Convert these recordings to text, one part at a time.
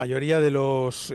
mayoría de los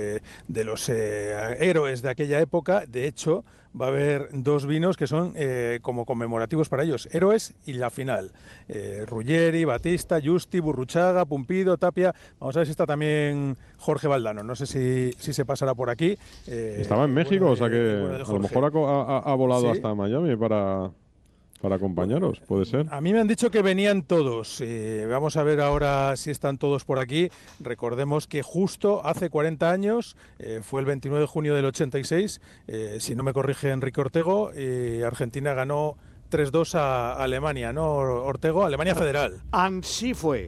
héroes de aquella época. De hecho, va a haber dos vinos que son como conmemorativos para ellos, héroes y la final. Ruggeri, Batista, Justi, Burruchaga, Pumpido, Tapia. Vamos a ver si está también Jorge Valdano. No sé si se pasará por aquí. Estaba en México, o sea que a lo mejor ha volado ¿Sí? hasta Miami para acompañaros, puede ser. A mí me han dicho que venían todos. Vamos a ver ahora si están todos por aquí. Recordemos que justo hace 40 años, fue el 29 de junio del 86, si no me corrige Enrique Ortego, Argentina ganó 3-2 a Alemania, ¿no, Ortego? Alemania Federal. Así fue.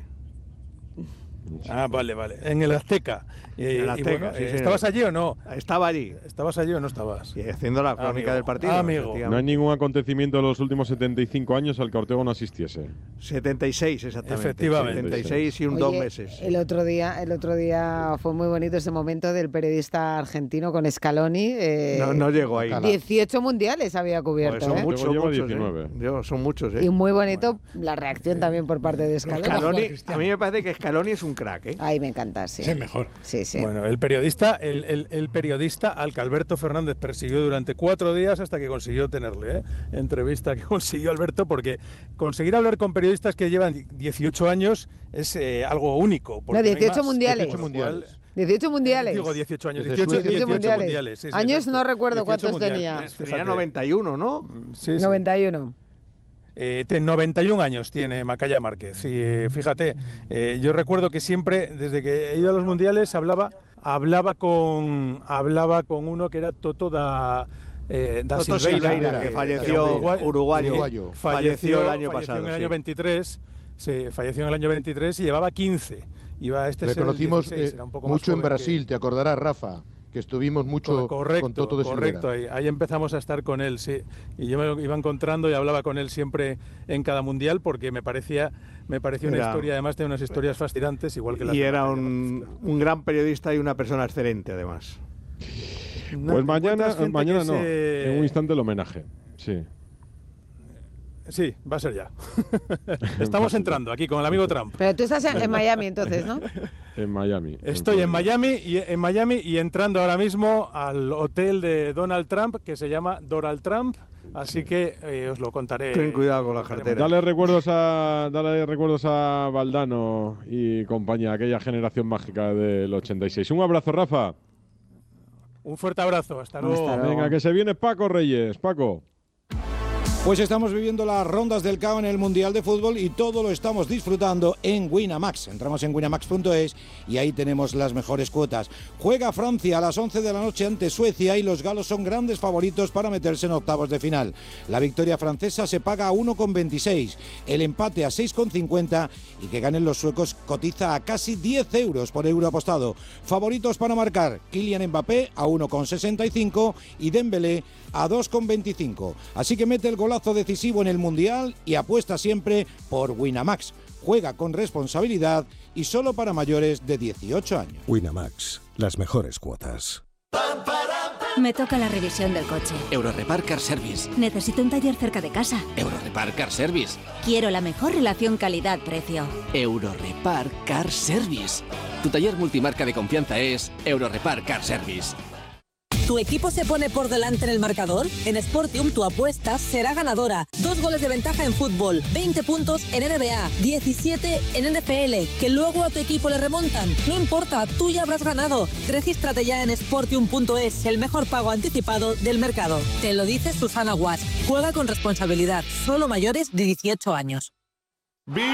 Ah, vale. En el Azteca. En el Azteca, bueno, sí, ¿estabas allí o no? Estaba allí. ¿Estabas allí o no estabas? Y haciendo la crónica del partido. Amigo. No hay ningún acontecimiento en los últimos 75 años al que Ortego no asistiese. 76, exactamente. Efectivamente. 76 y 2 meses. El otro día fue muy bonito ese momento del periodista argentino con Scaloni. No llegó ahí. 18 mundiales había cubierto. Pues son muchos, lleva muchos. 19. Son muchos, Y muy bonito la reacción también por parte de Scaloni. A mí me parece que Scaloni es un crack, ¿eh? Ay, me encanta, sí. Es el mejor. Sí. Bueno, el periodista al que Alberto Fernández persiguió durante 4 días hasta que consiguió tenerle, entrevista que consiguió Alberto, porque conseguir hablar con periodistas que llevan 18 años es algo único. No, 18 mundiales. 18 mundiales. 18 mundiales. Digo 18 años. Desde 18 mundiales. mundiales. Sí, Años no recuerdo 18 cuántos mundiales. tenía. Tenía 91, ¿no? Sí. 91. 91 años tiene Macaya Márquez. Y fíjate, yo recuerdo que siempre, desde que he ido a los mundiales, hablaba con uno que era Toto da Silveira, que falleció, uruguayo. Falleció el año pasado. En el año 23, falleció en el año 23 y llevaba 15. Le conocimos mucho en Brasil, te acordarás, Rafa, que estuvimos mucho con Toto de Silveira. Correcto, ahí empezamos a estar con él, sí. Y yo me iba encontrando y hablaba con él siempre en cada mundial porque me parecía una historia, además de unas historias fascinantes, igual que la. Y era un gran periodista y una persona excelente, además. Pues mañana no, en un instante el homenaje, sí. Sí, va a ser ya. Estamos entrando aquí con el amigo Trump. Pero tú estás en Miami entonces, ¿no? En Miami. Estoy en Miami y entrando ahora mismo al hotel de Donald Trump, que se llama Donald Trump, así que os lo contaré. Ten cuidado con la cartera. Dale recuerdos a Valdano y compañía, aquella generación mágica del 86. Un abrazo, Rafa. Un fuerte abrazo, hasta luego. Venga, que se viene Paco Reyes. Paco. Pues estamos viviendo las rondas del KO en el Mundial de Fútbol y todo lo estamos disfrutando en Winamax. Entramos en winamax.es y ahí tenemos las mejores cuotas. Juega Francia a las 11 de la noche ante Suecia y los galos son grandes favoritos para meterse en octavos de final. La victoria francesa se paga a 1,26, el empate a 6,50 y que ganen los suecos cotiza a casi 10 euros por euro apostado. Favoritos para marcar, Kylian Mbappé a 1,65 y Dembélé a 2,25. Así que mete el golazo decisivo en el Mundial y apuesta siempre por Winamax. Juega con responsabilidad y solo para mayores de 18 años. Winamax, las mejores cuotas. Me toca la revisión del coche. Eurorepar Car Service. Necesito un taller cerca de casa. Eurorepar Car Service. Quiero la mejor relación calidad-precio. Eurorepar Car Service. Tu taller multimarca de confianza es Eurorepar Car Service. ¿Tu equipo se pone por delante en el marcador? En Sportium tu apuesta será ganadora. 2 goles de ventaja en fútbol, 20 puntos en NBA, 17 en NFL, que luego a tu equipo le remontan. No importa, tú ya habrás ganado. Regístrate ya en Sportium.es, el mejor pago anticipado del mercado. Te lo dice Susana Guas. Juega con responsabilidad, solo mayores de 18 años. ¡Vigor!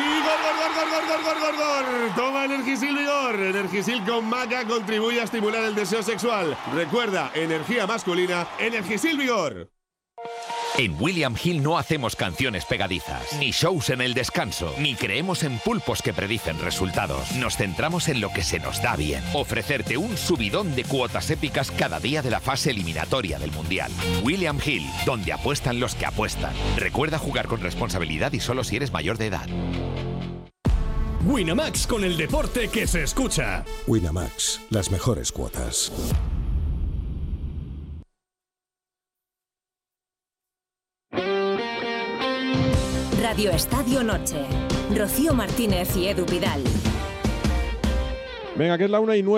Toma Energisil Vigor. Energisil con maca contribuye a estimular el deseo sexual. Recuerda, energía masculina, Energisil Vigor. En William Hill no hacemos canciones pegadizas, ni shows en el descanso, ni creemos en pulpos que predicen resultados. Nos centramos en lo que se nos da bien. Ofrecerte un subidón de cuotas épicas cada día de la fase eliminatoria del Mundial. William Hill, donde apuestan los que apuestan. Recuerda jugar con responsabilidad y solo si eres mayor de edad. Winamax, con el deporte que se escucha. Winamax, las mejores cuotas. Radio Estadio Noche. Rocío Martínez y Edu Vidal. Venga, que es la 1:09.